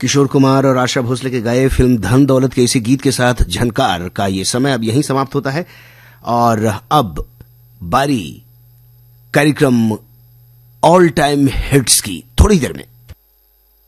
किशोर कुमार और आशा भोसले के गाए फिल्म धन दौलत के इसी गीत के साथ झनकार का ये समय अब यहीं समाप्त होता है और अब बारी कार्यक्रम ऑल टाइम हिट्स की। थोड़ी देर में